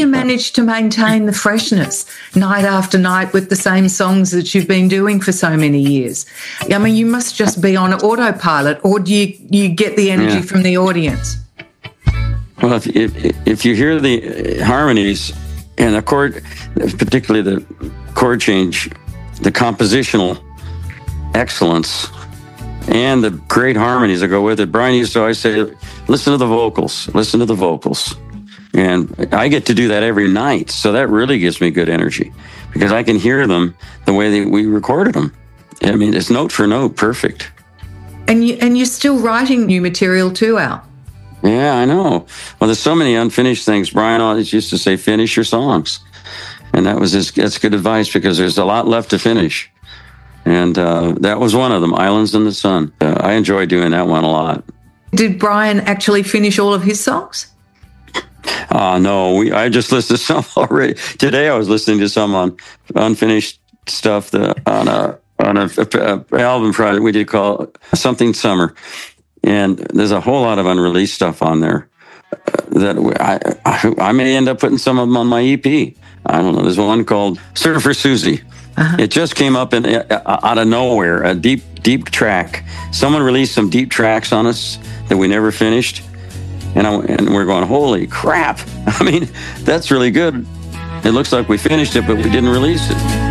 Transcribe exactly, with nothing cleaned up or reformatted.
you manage to maintain the freshness night after night with the same songs that you've been doing for so many years? I mean, you must just be on autopilot, or do you, you get the energy yeah. from the audience? Well, if, if, if you hear the harmonies and the chord, particularly the chord change, the compositional excellence, and the great harmonies that go with it. Brian used to always say, listen to the vocals, listen to the vocals. And I get to do that every night. So that really gives me good energy because I can hear them the way that we recorded them. I mean, it's note for note, perfect. And, you, and you're still writing new material too, Al. Yeah, I know. Well, there's so many unfinished things. Brian always used to say, finish your songs. And that was his, that's good advice because there's a lot left to finish. And uh, that was one of them, Islands in the Sun. Uh, I enjoy doing that one a lot. Did Brian actually finish all of his songs? Uh, no, we, I just listened to some already. Today I was listening to some on unfinished stuff that, on a on a, a, a album project we did call Something Summer. And there's a whole lot of unreleased stuff on there uh, that I, I I may end up putting some of them on my E P. I don't know. There's one called Surfer Susie. Uh-huh. It just came up in, uh, out of nowhere, a deep, deep track. Someone released some deep tracks on us that we never finished. And, I, and we're going, holy crap. I mean, that's really good. It looks like we finished it, but we didn't release it.